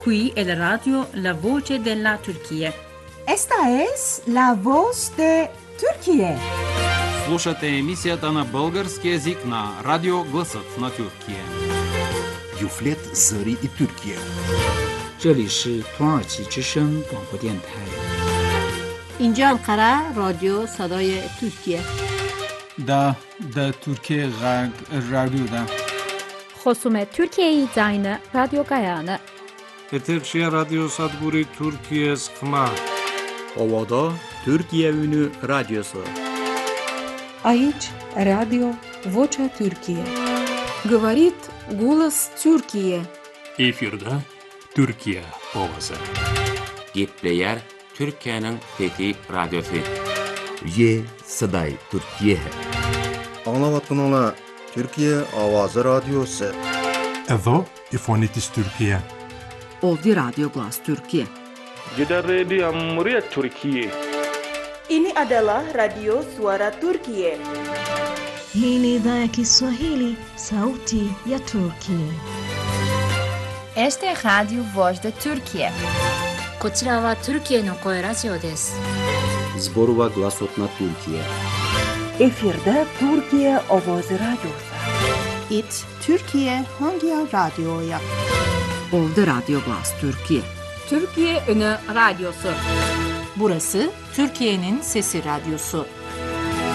Qui è la radio La Voce della Turchia. Esta es la voz de Turquía. Слушате емисията на български език на Радио Гласът на Тюркия. Юфлет Зари и Türkiye. 这里是土耳其之声广播电台。 اینجا انقره رادیو صدای ترکیه. da Türkiye Radyo'da. خصوم ترکیه زاین رادیو گایانه. Eterşehir Radyo Sadburi Türkiye Sıkma. Ovada Türkiye Ünü Radyosu. Aici Radio Vocea Türkiye. Говорит голос Türkiye. Efirde Türkiye Ovası. Gepleyer Türkiye'nin Fethi Radyosu. Ye Saday Türkiye. Anlavatınla Türkiye Avazı Radyosu. Evo İfonitis Türkiye. Ovdje Radio Glas Türkiye. Gidan Radio Muryat Türkiye. Ini adalah Radio Suara Turkiye. Hii ni idhaa ya Kiswahili, Sauti ya Turkiye. Este es Radio Voz de Turkiye. こちらはトルキエの声ラジオです。 Zborova Glasotna Türkiye. Efirde Türkiye Ovozi Radyosu. It Türkiye Hangi Radyo'ya? Ovdje Radio Glas Türkiye. Türkiye Ünü Radyosu. Burası Türkiye'nin Sesi Radyosu.